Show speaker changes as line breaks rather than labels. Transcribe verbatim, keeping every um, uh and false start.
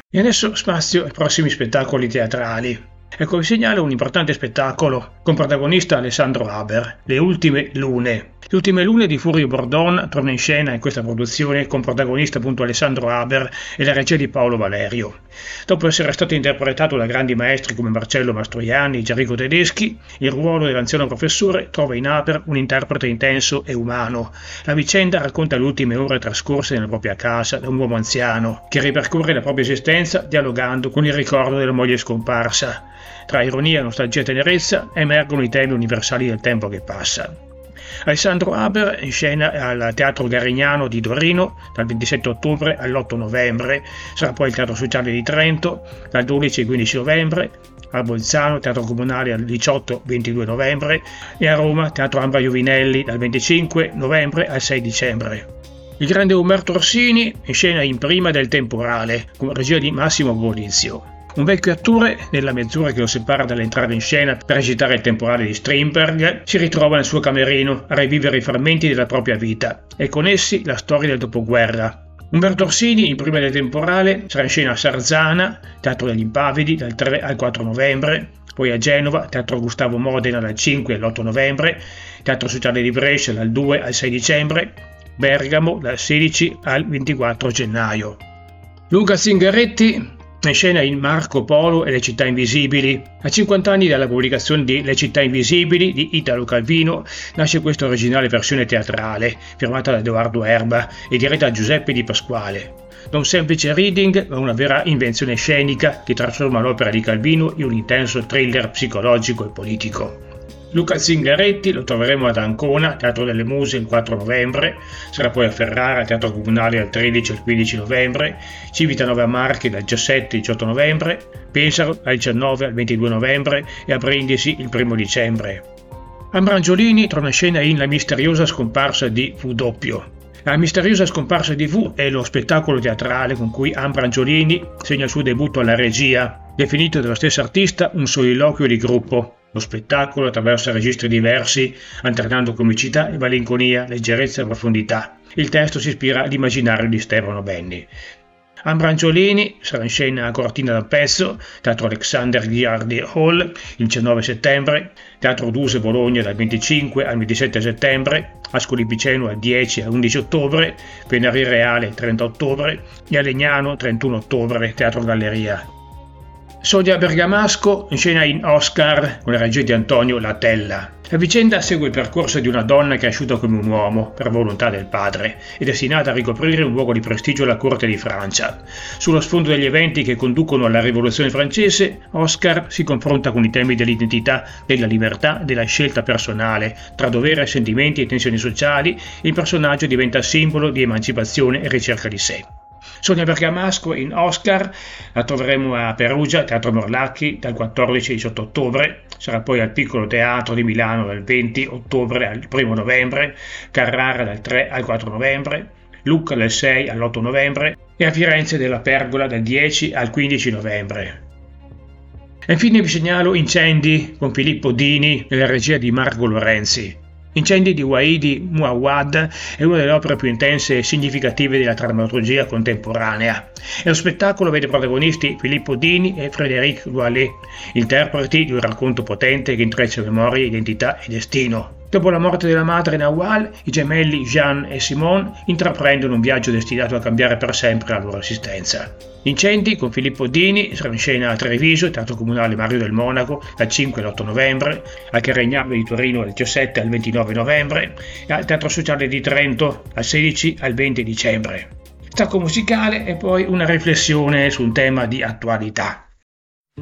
E adesso spazio ai prossimi spettacoli teatrali. Ecco, vi segnalo un importante spettacolo con protagonista Alessandro Haber, Le Ultime Lune. Le Ultime Lune di Furio Bordon torna in scena in questa produzione con protagonista appunto Alessandro Haber e la regia di Paolo Valerio. Dopo essere stato interpretato da grandi maestri come Marcello Mastroianni e Gianrico Tedeschi, il ruolo dell'anziano professore trova in Haber un interprete intenso e umano. La vicenda racconta le ultime ore trascorse nella propria casa da un uomo anziano che ripercorre la propria esistenza dialogando con il ricordo della moglie scomparsa. Tra ironia, nostalgia e tenerezza emergono i temi universali del tempo che passa. Alessandro Haber in scena al Teatro Garignano di Torino dal ventisette ottobre all'otto novembre, sarà poi il Teatro Sociale di Trento dal dodici al quindici novembre, a Bolzano Teatro Comunale dal diciotto ventidue novembre e a Roma Teatro Ambra Iovinelli dal venticinque novembre al sei dicembre. Il grande Umberto Orsini in scena in Prima del Temporale con regia di Massimo Bolizio. Un vecchio attore, nella mezz'ora che lo separa dall'entrare in scena per recitare il Temporale di Strindberg, si ritrova nel suo camerino a rivivere i frammenti della propria vita e con essi la storia del dopoguerra. Umberto Orsini in Prima del Temporale sarà in scena a Sarzana, Teatro degli Impavidi dal tre al quattro novembre, poi a Genova, Teatro Gustavo Modena dal cinque all'otto novembre, Teatro Sociale di Brescia dal due al sei dicembre, Bergamo dal sedici al ventiquattro gennaio. Luca Zingaretti in scena in Marco Polo e le città invisibili. A cinquanta anni dalla pubblicazione di Le città invisibili di Italo Calvino nasce questa originale versione teatrale, firmata da Edoardo Erba e diretta da Giuseppe Di Pasquale. Da un semplice reading a una vera invenzione scenica che trasforma l'opera di Calvino in un intenso thriller psicologico e politico. Luca Zingaretti lo troveremo ad Ancona, Teatro delle Muse il quattro novembre, sarà poi a Ferrara, Teatro Comunale dal tredici al quindici novembre, Civitanova a Marche dal diciassette al diciotto novembre, Pesaro dal diciannove al ventidue novembre e a Brindisi il primo dicembre. Ambrangiolini torna in scena in La misteriosa scomparsa di W. La misteriosa scomparsa di W è lo spettacolo teatrale con cui Ambrangiolini segna il suo debutto alla regia, definito dallo stesso artista un soliloquio di gruppo. Lo spettacolo attraversa registri diversi, alternando comicità e malinconia, leggerezza e profondità. Il testo si ispira all'immaginario di Stefano Benni. Ambrangiolini sarà in scena a Cortina d'Ampezzo, Teatro Alexander Ghiardi Hall il diciannove settembre, Teatro Duse Bologna dal venticinque al ventisette settembre, Ascoli Piceno dal dieci al undici ottobre, Venari Reale il trenta ottobre e a Legnano trentuno ottobre, Teatro Galleria. Sonia Bergamasco in scena in Oscar con la regia di Antonio Latella. La vicenda segue il percorso di una donna cresciuta come un uomo per volontà del padre e destinata a ricoprire un luogo di prestigio alla corte di Francia. Sullo sfondo degli eventi che conducono alla rivoluzione francese, Oscar si confronta con i temi dell'identità, della libertà, della scelta personale, tra dovere, sentimenti e tensioni sociali. Il personaggio diventa simbolo di emancipazione e ricerca di sé. Sonia Bergamasco in Oscar la troveremo a Perugia, Teatro Morlacchi dal quattordici al diciotto ottobre, sarà poi al Piccolo Teatro di Milano dal venti ottobre al primo novembre, Carrara dal tre al quattro novembre, Lucca dal sei all'otto novembre e a Firenze della Pergola dal dieci al quindici novembre. E infine vi segnalo Incendi con Filippo Dini nella regia di Marco Lorenzi. Incendi di Waidi Muawad è una delle opere più intense e significative della drammaturgia contemporanea. E lo spettacolo vede protagonisti Filippo Dini e Frédéric Loilet, interpreti di un racconto potente che intreccia memoria, identità e destino. Dopo la morte della madre Nawal, i gemelli Jean e Simone intraprendono un viaggio destinato a cambiare per sempre la loro esistenza. Incendi con Filippo Dini sarà in scena a Treviso, Teatro Comunale Mario del Monaco dal cinque all'otto novembre, al Carregnano di Torino dal diciassette al ventinove novembre e al Teatro Sociale di Trento dal sedici al venti dicembre. Stacco musicale e poi una riflessione su un tema di attualità.